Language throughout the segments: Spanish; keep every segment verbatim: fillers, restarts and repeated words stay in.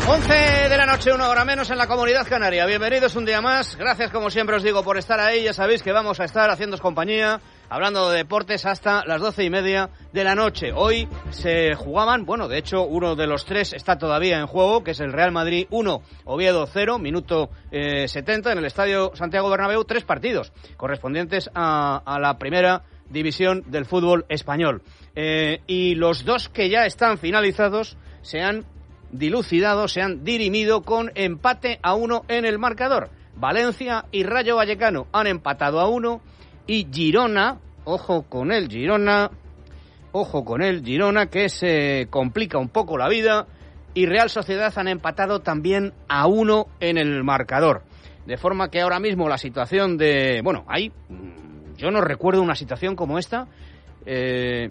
once de la noche, una hora menos en la Comunidad Canaria. Bienvenidos un día más. Gracias, como siempre os digo, por estar ahí. Ya sabéis que vamos a estar haciéndoos compañía, hablando de deportes hasta las doce y media de la noche. Hoy se jugaban, bueno, de hecho, uno de los tres está todavía en juego, que es el Real Madrid uno, Oviedo cero, minuto eh, setenta, en el Estadio Santiago Bernabéu, tres partidos correspondientes a, a la primera división del fútbol español. Eh, y los dos que ya están finalizados se han dilucidado, se han dirimido con empate a uno en el marcador. Valencia y Rayo Vallecano han empatado a uno y Girona, ojo con el Girona, ojo con el Girona que se complica un poco la vida, y Real Sociedad han empatado también a uno en el marcador. De forma que ahora mismo la situación de... Bueno, hay... Yo no recuerdo una situación como esta. Eh,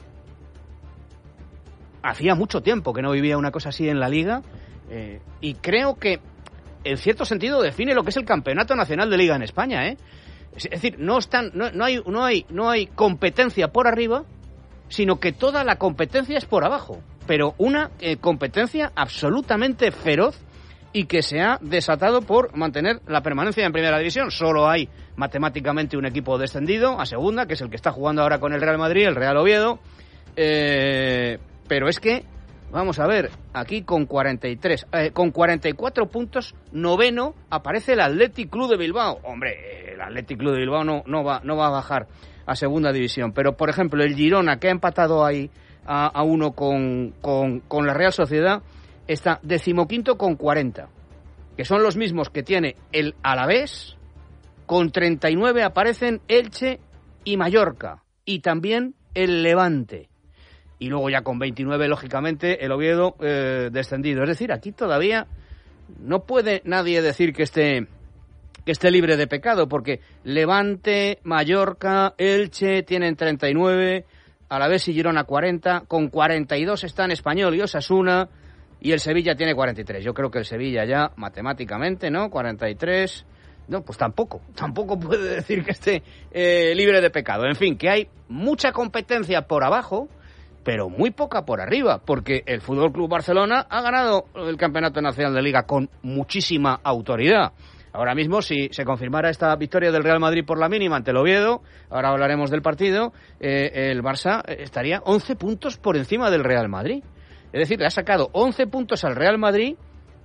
hacía mucho tiempo que no vivía una cosa así en la Liga. Eh, y creo que, en cierto sentido, define lo que es el Campeonato Nacional de Liga en España, ¿eh? Es decir, no, están, no, no, hay, no, hay, no hay competencia por arriba, sino que toda la competencia es por abajo. Pero una eh, competencia absolutamente feroz y que se ha desatado por mantener la permanencia en Primera División. Solo hay matemáticamente un equipo descendido a Segunda, que es el que está jugando ahora con el Real Madrid, el Real Oviedo. Eh, pero es que, vamos a ver, aquí con cuarenta y tres, eh, con cuarenta y cuatro puntos, noveno, aparece el Athletic Club de Bilbao. Hombre, el Athletic Club de Bilbao no, no, va, no va a bajar a Segunda División. Pero, por ejemplo, el Girona, que ha empatado ahí a, a uno con, con, con la Real Sociedad, está decimoquinto con cuarenta, que son los mismos que tiene el Alavés. Con treinta y nueve aparecen Elche y Mallorca, y también el Levante. Y luego ya con veintinueve, lógicamente, el Oviedo eh, descendido. Es decir, aquí todavía no puede nadie decir que esté, que esté libre de pecado, porque Levante, Mallorca, Elche tienen treinta y nueve, Alavés y Girona cuarenta, con cuarenta y dos están Español y Osasuna, y el Sevilla tiene cuarenta y tres. Yo creo que el Sevilla ya, matemáticamente, ¿no? cuarenta y tres... No, pues tampoco. Tampoco puede decir que esté eh, libre de pecado. En fin, que hay mucha competencia por abajo, pero muy poca por arriba, porque el F C Barcelona ha ganado el Campeonato Nacional de Liga con muchísima autoridad. Ahora mismo, si se confirmara esta victoria del Real Madrid por la mínima ante el Oviedo, ahora hablaremos del partido, eh, el Barça estaría once puntos por encima del Real Madrid. Es decir, le ha sacado once puntos al Real Madrid,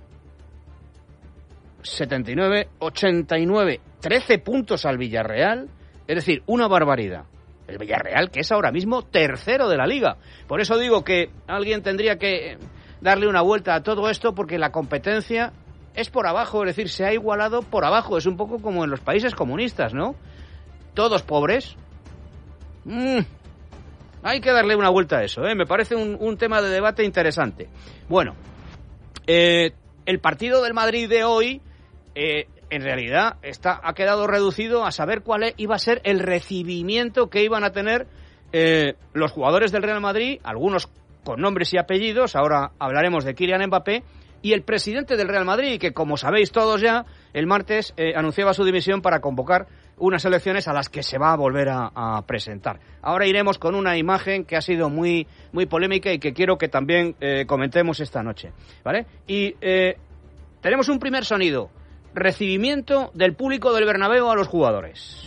setenta y nueve, ochenta y nueve, trece puntos al Villarreal, es decir, una barbaridad. El Villarreal, que es ahora mismo tercero de la Liga. Por eso digo que alguien tendría que darle una vuelta a todo esto, porque la competencia es por abajo, es decir, se ha igualado por abajo. Es un poco como en los países comunistas, ¿no? Todos pobres. Mm. Hay que darle una vuelta a eso, ¿eh? Me parece un, un tema de debate interesante. Bueno, eh, el partido del Madrid de hoy, eh, en realidad, está, ha quedado reducido a saber cuál iba a ser el recibimiento que iban a tener eh, los jugadores del Real Madrid, algunos con nombres y apellidos. Ahora hablaremos de Kylian Mbappé, y el presidente del Real Madrid, que, como sabéis todos ya, el martes eh, anunciaba su dimisión para convocar unas elecciones a las que se va a volver a, a presentar. Ahora iremos con una imagen que ha sido muy, muy polémica y que quiero que también eh, comentemos esta noche, ¿vale? Y eh, tenemos un primer sonido: recibimiento del público del Bernabéu a los jugadores.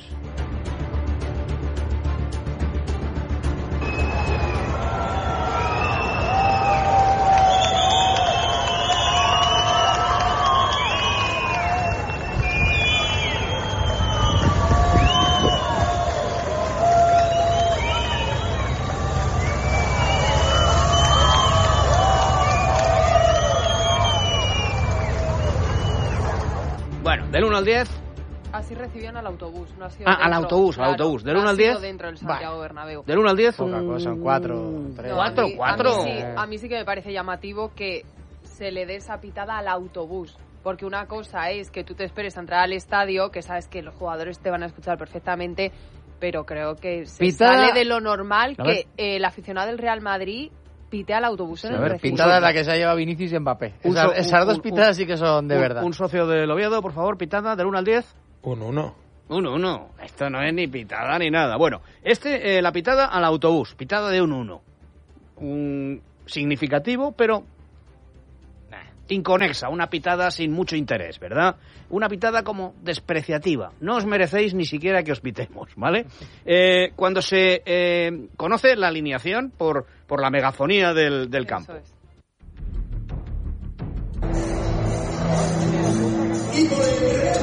Del uno al diez. Así recibían al autobús, no ha sido Ah, dentro, al autobús, claro, al autobús. Del no uno al ha sido diez. dentro del Santiago Bernabéu. Del uno al diez. Poca cosa, un cuatro, tres. cuatro, cuatro. A mí, sí, a mí sí que me parece llamativo que se le dé esa pitada al autobús. Porque una cosa es que tú te esperes a entrar al estadio, que sabes que los jugadores te van a escuchar perfectamente, pero creo que se Pitada. sale de lo normal A que ver. eh, el aficionado del Real Madrid pite al autobús en A el ver, recinto. pitada la que se ha llevado Vinicius y Mbappé. Un Esas, so- esas un- dos un- pitadas sí que son de un, verdad. Un socio del Oviedo, por favor, pitada del uno al diez. Un uno. uno uno. Esto no es ni pitada ni nada. Bueno, este, eh, la pitada al autobús. Pitada de un uno. Un significativo, pero... nah. inconexa, una pitada sin mucho interés, ¿verdad? Una pitada como despreciativa. No os merecéis ni siquiera que os pitemos, ¿vale? Eh, cuando se eh, conoce la alineación por, por la megafonía del, del campo. Es. Y por el